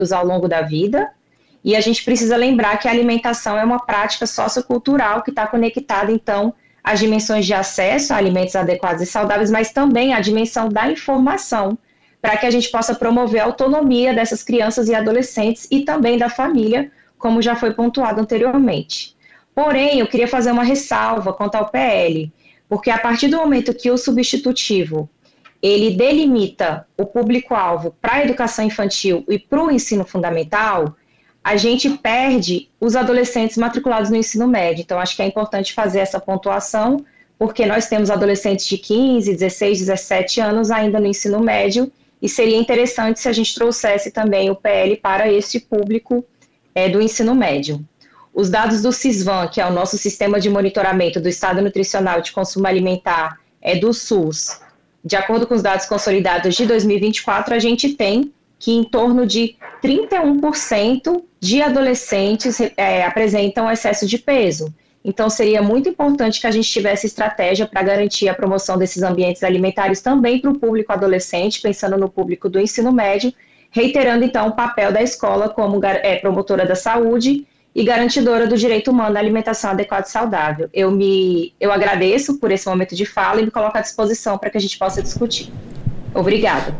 ao longo da vida, e a gente precisa lembrar que a alimentação é uma prática sociocultural que está conectada, então, às dimensões de acesso a alimentos adequados e saudáveis, mas também à dimensão da informação, para que a gente possa promover a autonomia dessas crianças e adolescentes e também da família, como já foi pontuado anteriormente. Porém, eu queria fazer uma ressalva quanto ao PL, porque a partir do momento que o substitutivo ele delimita o público-alvo para a educação infantil e para o ensino fundamental, a gente perde os adolescentes matriculados no ensino médio. Então, acho que é importante fazer essa pontuação, porque nós temos adolescentes de 15, 16, 17 anos ainda no ensino médio, e seria interessante se a gente trouxesse também o PL para esse público do ensino médio. Os dados do SISVAN, que é o nosso sistema de monitoramento do estado nutricional de consumo alimentar do SUS, de acordo com os dados consolidados de 2024, a gente tem que em torno de 31% de adolescentes apresentam excesso de peso. Então, seria muito importante que a gente tivesse estratégia para garantir a promoção desses ambientes alimentares também para o público adolescente, pensando no público do ensino médio, reiterando, então, o papel da escola como promotora da saúde e garantidora do direito humano à alimentação adequada e saudável. Eu agradeço por esse momento de fala e me coloco à disposição para que a gente possa discutir. Obrigada.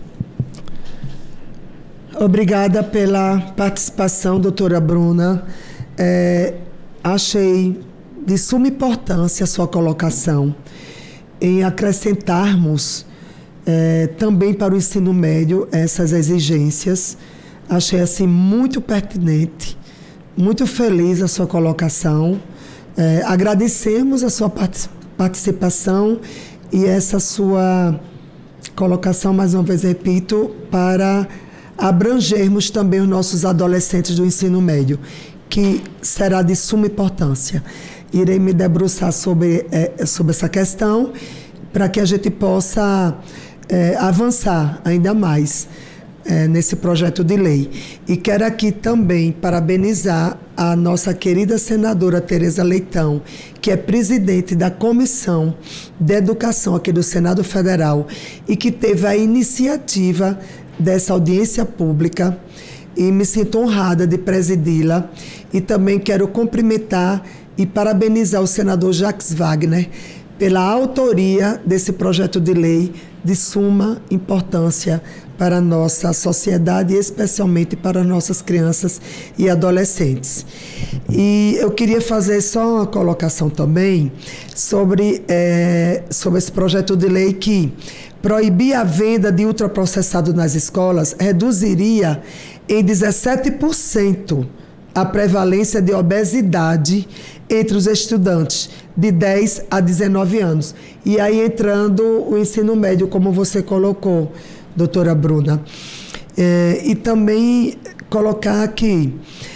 Obrigada pela participação, doutora Bruna. Achei de suma importância a sua colocação em acrescentarmos também para o ensino médio essas exigências. Achei assim muito pertinente, muito feliz a sua colocação. Agradecemos a sua participação e essa sua colocação, mais uma vez repito, para abrangermos também os nossos adolescentes do ensino médio, que será de suma importância. Irei me debruçar sobre essa questão para que a gente possa avançar ainda mais nesse projeto de lei. E quero aqui também parabenizar a nossa querida senadora Tereza Leitão, que é presidente da Comissão de Educação aqui do Senado Federal e que teve a iniciativa dessa audiência pública, e me sinto honrada de presidi-la. E também quero cumprimentar e parabenizar o senador Jacques Wagner pela autoria desse projeto de lei de suma importância para a nossa sociedade e especialmente para nossas crianças e adolescentes. E eu queria fazer só uma colocação também sobre esse projeto de lei que proibir a venda de ultraprocessado nas escolas reduziria em 17% a prevalência de obesidade entre os estudantes de 10 a 19 anos. E aí entrando o ensino médio, como você colocou, doutora Bruna. E também colocar aqui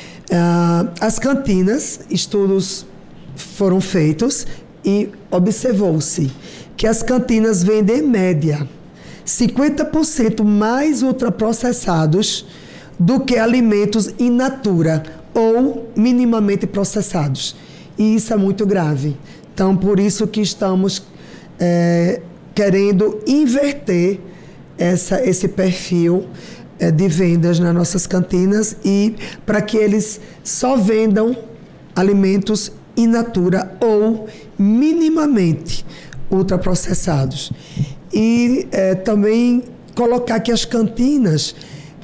as cantinas, estudos foram feitos e observou-se que as cantinas vendem, em média, 50% mais ultraprocessados do que alimentos in natura ou minimamente processados. E isso é muito grave. Então, por isso que estamos querendo inverter esse perfil de vendas nas nossas cantinas e para que eles só vendam alimentos in natura ou minimamente ultraprocessados. E também colocar que as cantinas,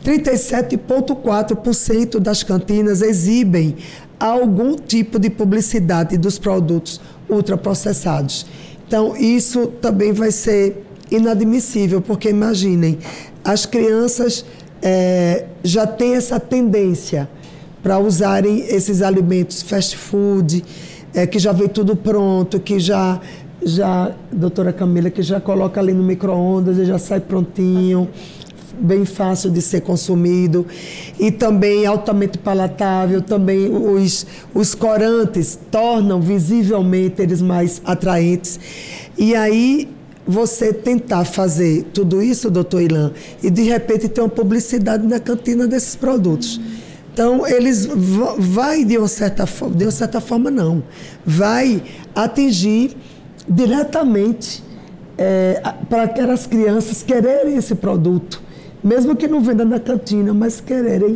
37,4% das cantinas exibem algum tipo de publicidade dos produtos ultraprocessados. Então, isso também vai ser inadmissível, porque imaginem, as crianças já têm essa tendência para usarem esses alimentos fast food, que já vem tudo pronto, que já, doutora Camila, que já coloca ali no micro-ondas e já sai prontinho, bem fácil de ser consumido, e também altamente palatável. Também os corantes tornam visivelmente eles mais atraentes. E aí você tentar fazer tudo isso, doutor Ilan, e de repente ter uma publicidade na cantina desses produtos. Então, eles vai de uma certa forma não, vai atingir diretamente para aquelas crianças quererem esse produto, mesmo que não venda na cantina, mas quererem